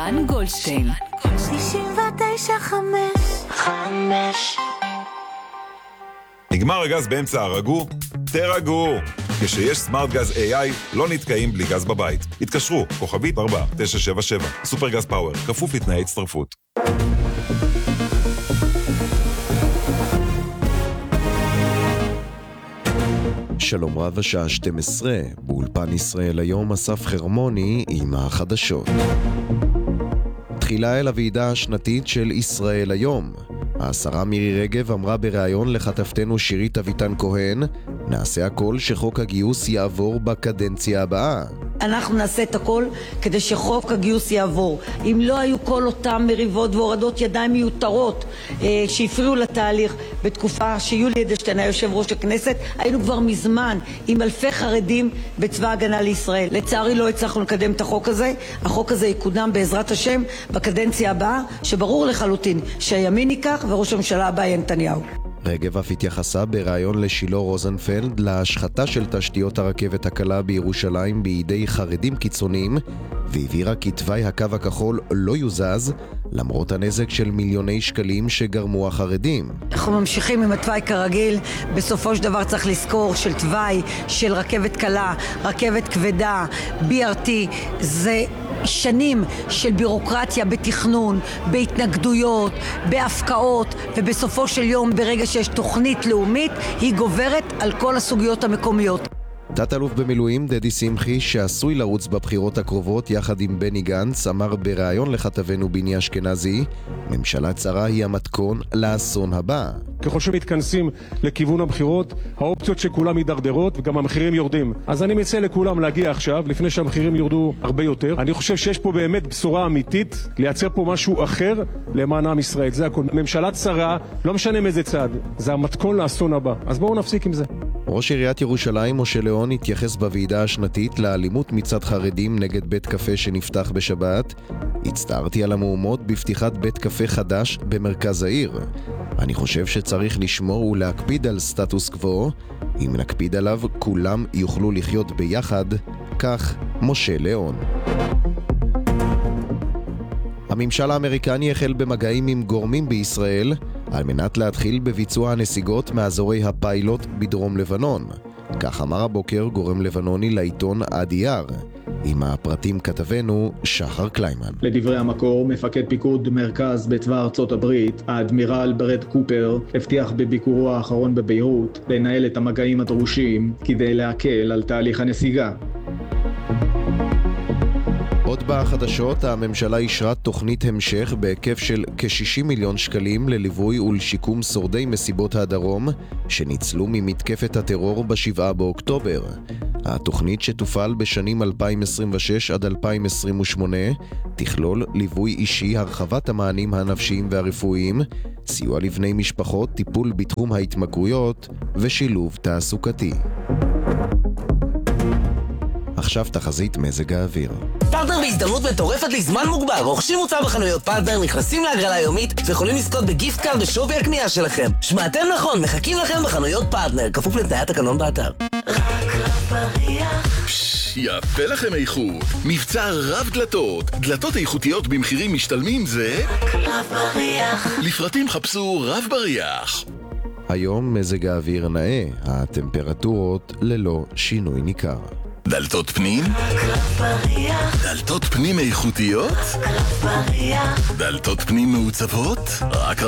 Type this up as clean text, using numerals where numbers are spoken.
שירן גולדשטיין 99.5 נגמר הגז באמצע הרגו? תרגעו! כשיש סמארט גז AI לא נתקעים בלי גז בבית. התקשרו, כוכבית 4977, סופר גז פאוור, כפוף לתנאי הצטרפות. שלום רב, השעה 12, באולפן ישראל היום אסף חרמוני עם החדשות. תחילה אל הוועידה השנתית של ישראל היום. השרה מירי רגב אמרה בריאיון לכתבתנו שירית אביטן כהן, נעשה הכל שחוק הגיוס יעבור בקדנציה הבאה. אנחנו נעשה את הכל כדי שחוק הגיוס יעבור. אם לא היו כל אותם מריבות והורדות ידיים מיותרות שהפריעו לתהליך בתקופה שיולי אדלשטיין היה יושב ראש הכנסת, היינו כבר מזמן עם אלפי חרדים בצבא הגנה לישראל. לצערי לא הצלחנו לקדם את החוק הזה. החוק הזה יקודם בעזרת השם בקדנציה הבאה, שברור לחלוטין שהימין ייקח וראש הממשלה הבא יהיה נתניהו. רגב אף התייחסה בריאיון לשילה רוזנפלד להשחתה של תשתיות הרכבת הקלה בירושלים בידי חרדים קיצוניים, והבהירה כי תוואי הקו הכחול לא יוזז למרות הנזק של מיליוני שקלים שגרמו החרדים. אנחנו ממשיכים עם התוואי כרגיל. בסופו של דבר צריך לזכור של תוואי של רכבת קלה, רכבת כבדה, BRT, זה שנים של בירוקרטיה בתכנון, בהתנגדויות, בהפקעות, ובסופו של יום ברגע שיש תוכנית לאומית היא גוברת על כל הסוגיות המקומיות. תת-אלוף במילואים דדי שמחי, שעשוי לרוץ בבחירות הקרובות יחד עם בני גנץ, אמר בריאיון לכתבנו ביני אשכנזי, ממשלה צרה היא המתכון לאסון הבא. ככל שמתכנסים לכיוון הבחירות, האופציות שכולם יידרדרות וגם המחירים יורדים. אז אני מציע לכולם להגיע עכשיו, לפני שהמחירים יורדו הרבה יותר. אני חושב שיש פה באמת בשורה אמיתית, לייצר פה משהו אחר למען עם ישראל. זה הכל. ממשלה צרה, לא משנה מאיזה צד, זה המתכון לאסון הבא. אז בואו נפסיק עם זה. ראש עיריית ירושלים משה ליאון התייחס בוועידה השנתית לאלימות מצד חרדים נגד בית קפה שנפתח בשבת. הצטערתי על המהומות בפתיחת בית קפה חדש במרכז העיר. אני חושב שצריך לשמור ולהקפיד על סטטוס קוו. אם נקפיד עליו, כולם יוכלו לחיות ביחד. כך משה ליאון. הממשל האמריקני החל במגעים עם גורמים בישראל על מנת להתחיל בביצוע הנסיגות מאזורי הפיילוט בדרום לבנון. כך אמר הבוקר גורם לבנוני לעיתון ADR. עם הפרטים כתבנו שחר קליימן. לדברי המקור, מפקד פיקוד מרכז בצבא ארצות הברית, האדמירל ברד קופר, הבטיח בביקורו האחרון בביירות לנהל את המגעים הדרושים כדי להקל על תהליך הנסיגה. עוד בחדשות, הממשלה אישרה תוכנית המשך בהיקף של כ-60 מיליון שקלים לליווי ולשיקום שורדי מסיבות הדרום שניצלו ממתקפת הטרור ב7 באוקטובר. התוכנית שתופעל בשנים 2026 עד 2028 תכלול ליווי אישי, הרחבת המענים הנפשיים והרפואיים, סיוע לבני משפחות, טיפול בתחום ההתמכרויות ושילוב תעסוקתי. עכשיו תחזית מזג האוויר. פרטנר בהזדמנות מטורפת לזמן מוגבל. רוכשים מוצר בחנויות פרטנר, נכנסים להגרלה יומית ויכולים לזכות בגיפט קארד בשווי הקנייה שלכם. שמעתם נכון, מחכים לכם בחנויות פרטנר, כפוף לתנאי התקנון באתר. רק לפריח יפה לכם איכות. מבצע רב דלתות. דלתות איכותיות במחירים משתלמים זה רק לפריח. לפרטים חפשו רב בריח. היום מזג האוויר נאה, הטמפרטורות ללא שינוי ניכר. דלתות פנים? רק לפריח. דלתות פנים איכותיות? רק לפריח. דלתות פנים מעוצבות? רק